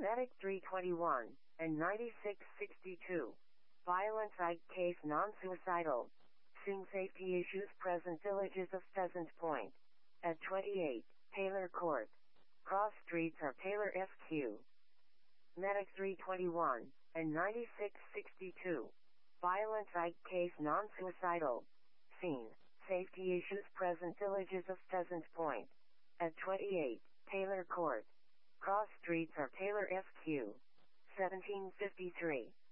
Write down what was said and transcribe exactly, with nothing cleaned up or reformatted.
Medic three twenty-one and ninety-six sixty-two. Violent Ike case non-suicidal. Scene safety issues present villages of Pheasant Point. At twenty-eight, Taylor Court. Cross streets are Taylor S Q. Medic three twenty-one and ninety-six sixty-two. Violent Ike case non-suicidal. Scene, safety issues present villages of Pheasant Point. At twenty-eight, Taylor Court. Cross streets are Taylor S Q. seventeen fifty-three.